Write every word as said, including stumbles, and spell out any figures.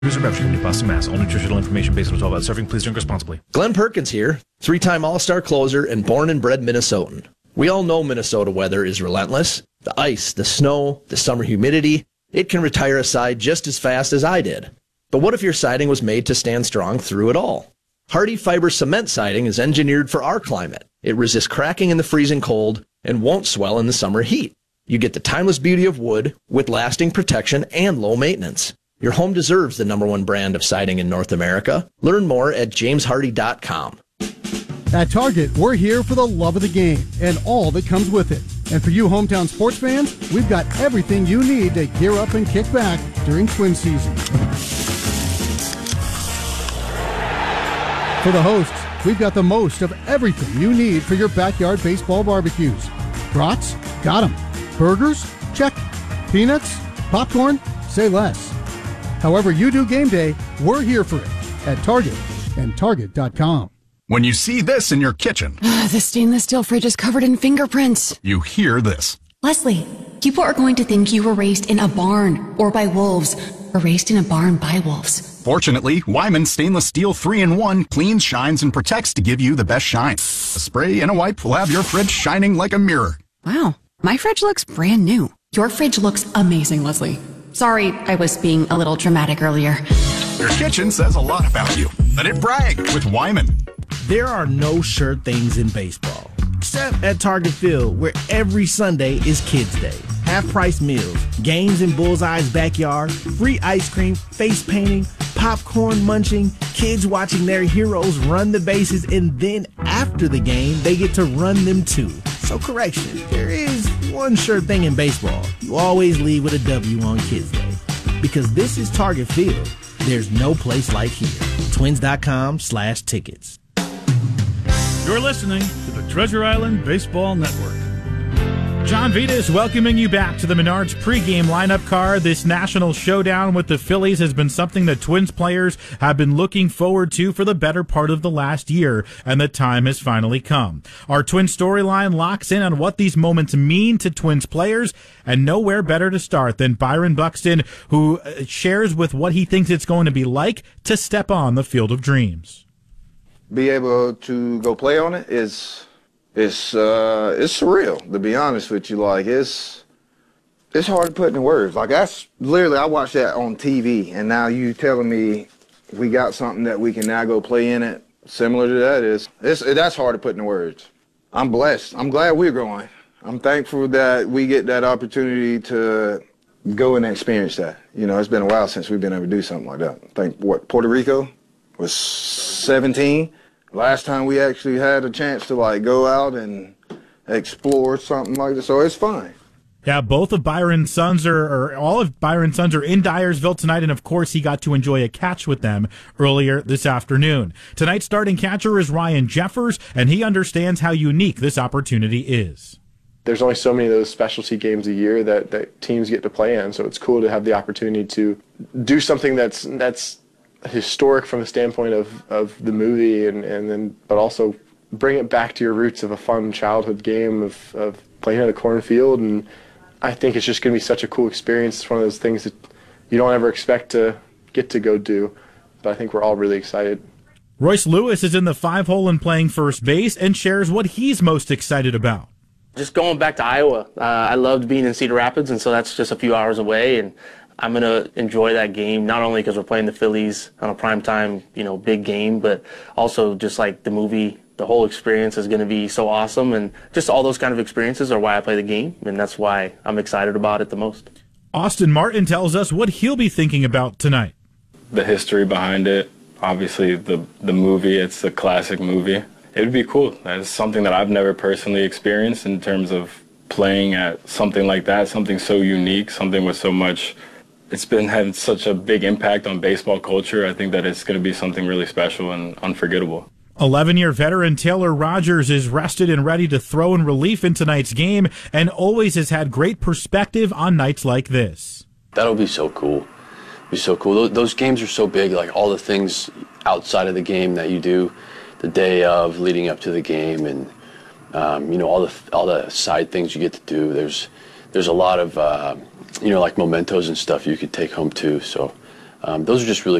User beverage from New Boston, Mass. All nutritional information based on twelve hours serving. Please drink responsibly. Glenn Perkins here, three-time All-Star closer and born and bred Minnesotan. We all know Minnesota weather is relentless. The ice, the snow, the summer humidity, it can retire a side just as fast as I did. But what if your siding was made to stand strong through it all? Hardy Fiber Cement Siding is engineered for our climate. It resists cracking in the freezing cold and won't swell in the summer heat. You get the timeless beauty of wood with lasting protection and low maintenance. Your home deserves the number one brand of siding in North America. Learn more at james hardy dot com. At Target, we're here for the love of the game and all that comes with it. And for you hometown sports fans, we've got everything you need to gear up and kick back during Twin season. For the hosts, we've got the most of everything you need for your backyard baseball barbecues. Brats? Got 'em. Burgers? Check. Peanuts? Popcorn? Say less. However you do game day, we're here for it at Target and Target dot com. When you see this in your kitchen, the stainless steel fridge is covered in fingerprints. You hear this. Leslie, people are going to think you were raised in a barn or by wolves, or raised in a barn by wolves. Fortunately, Wyman Stainless Steel three in one cleans, shines, and protects to give you the best shine. A spray and a wipe will have your fridge shining like a mirror. Wow, my fridge looks brand new. Your fridge looks amazing, Leslie. Sorry, I was being a little dramatic earlier. Your kitchen says a lot about you. Let it brag with Wyman. There are no sure things in baseball, except at Target Field, where every Sunday is Kids Day. Half-price meals, games in Bullseye's backyard, free ice cream, face painting, popcorn munching, kids watching their heroes run the bases, and then after the game, they get to run them too. So correction, there is one sure thing in baseball. You always leave with a W on Kids Day. Because this is Target Field. There's no place like here. Twins.com slash tickets. You're listening to the Treasure Island Baseball Network. John Vita is welcoming you back to the Menards pregame lineup card. This national showdown with the Phillies has been something that Twins players have been looking forward to for the better part of the last year, and the time has finally come. Our Twins storyline locks in on what these moments mean to Twins players, and nowhere better to start than Byron Buxton, who shares with what he thinks it's going to be like to step on the Field of Dreams. Be able to go play on it is... It's uh, it's surreal, to be honest with you. Like, it's it's hard to put into words. Like, that's literally, I watched that on T V, and now you telling me we got something that we can now go play in it similar to that is, it's, that's hard to put into words. I'm blessed. I'm glad we're going. I'm thankful that we get that opportunity to go and experience that. You know, it's been a while since we've been able to do something like that. I think, what, Puerto Rico was seventeen? Last time we actually had a chance to, like, go out and explore something like this, so it's fine. Yeah, both of Byron's sons are, or all of Byron's sons are in Dyersville tonight, and of course he got to enjoy a catch with them earlier this afternoon. Tonight's starting catcher is Ryan Jeffers, and he understands how unique this opportunity is. There's only so many of those specialty games a year that, that teams get to play in, so it's cool to have the opportunity to do something that's that's historic from the standpoint of, of the movie, and, and then but also bring it back to your roots of a fun childhood game of, of playing in a cornfield. And I think it's just going to be such a cool experience. It's one of those things that you don't ever expect to get to go do, but I think we're all really excited. Royce Lewis is in the five hole and playing first base and shares what he's most excited about. Just going back to Iowa. Uh, I loved being in Cedar Rapids, and so that's just a few hours away, and I'm going to enjoy that game, not only because we're playing the Phillies on a primetime, you know, big game, but also just like the movie, the whole experience is going to be so awesome. And just all those kind of experiences are why I play the game, and that's why I'm excited about it the most. Austin Martin tells us what he'll be thinking about tonight. The history behind it, obviously the, the movie, it's a classic movie. It would be cool. That's something that I've never personally experienced in terms of playing at something like that, something so unique, something with so much. It's been had such a big impact on baseball culture. I think that it's going to be something really special and unforgettable. eleven-year veteran Taylor Rogers is rested and ready to throw in relief in tonight's game, and always has had great perspective on nights like this. That'll be so cool. It'll be so cool. Those, those games are so big, like all the things outside of the game that you do the day of, leading up to the game, and um, you know, all the all the side things you get to do. There's there's a lot of uh, you know, like mementos and stuff you could take home too. So Um, those are just really